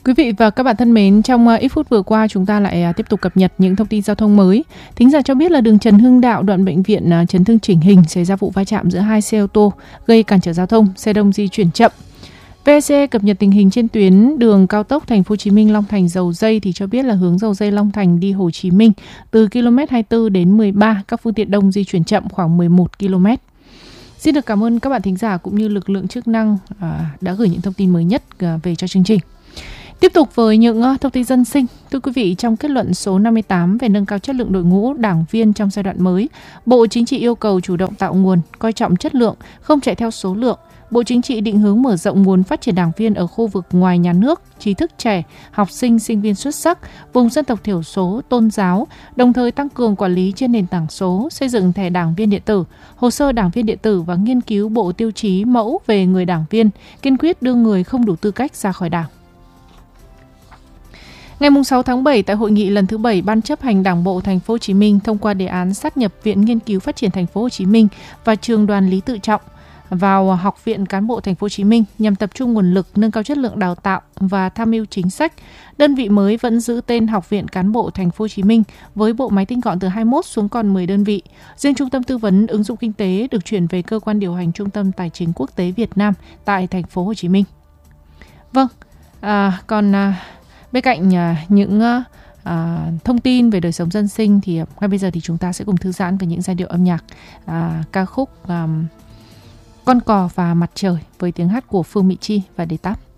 Quý vị và các bạn thân mến, trong ít phút vừa qua chúng ta lại tiếp tục cập nhật những thông tin giao thông mới. Thính giả cho biết là đường Trần Hưng Đạo đoạn bệnh viện chấn thương chỉnh hình xảy ra vụ va chạm giữa hai xe ô tô gây cản trở giao thông, xe đông di chuyển chậm. VEC cập nhật tình hình trên tuyến đường cao tốc Thành phố Hồ Chí Minh Long Thành Dầu Giây thì cho biết là hướng Dầu Giây Long Thành đi Hồ Chí Minh từ km 24 đến 13, các phương tiện đông di chuyển chậm khoảng 11 km. Xin được cảm ơn các bạn thính giả cũng như lực lượng chức năng đã gửi những thông tin mới nhất về cho chương trình. Tiếp tục với những thông tin dân sinh. Thưa quý vị, trong kết luận số 58 về nâng cao chất lượng đội ngũ đảng viên trong giai đoạn mới, Bộ Chính trị yêu cầu chủ động tạo nguồn, coi trọng chất lượng, không chạy theo số lượng. Bộ Chính trị định hướng mở rộng nguồn phát triển đảng viên ở khu vực ngoài nhà nước, trí thức trẻ, học sinh, sinh viên xuất sắc, vùng dân tộc thiểu số, tôn giáo, đồng thời tăng cường quản lý trên nền tảng số, xây dựng thẻ đảng viên điện tử, hồ sơ đảng viên điện tử và nghiên cứu bộ tiêu chí mẫu về người đảng viên, kiên quyết đưa người không đủ tư cách ra khỏi đảng. Ngày 6 tháng 7, tại hội nghị lần thứ 7 Ban chấp hành Đảng bộ Thành phố Hồ Chí Minh thông qua đề án sát nhập Viện Nghiên cứu Phát triển Thành phố Hồ Chí Minh và Trường đoàn Lý Tự Trọng vào Học viện Cán bộ Thành phố Hồ Chí Minh nhằm tập trung nguồn lực, nâng cao chất lượng đào tạo và tham mưu chính sách. Đơn vị mới vẫn giữ tên Học viện Cán bộ Thành phố Hồ Chí Minh với bộ máy tinh gọn từ 21 xuống còn 10 đơn vị. Riêng Trung tâm Tư vấn Ứng dụng Kinh tế được chuyển về Cơ quan điều hành Trung tâm Tài chính Quốc tế Việt Nam tại Thành phố Hồ Chí Minh. Vâng, bên cạnh những thông tin về đời sống dân sinh thì ngay bây giờ thì chúng ta sẽ cùng thư giãn với những giai điệu âm nhạc ca khúc Con cò và mặt trời với tiếng hát của Phương Mỹ Chi và Đề Táp.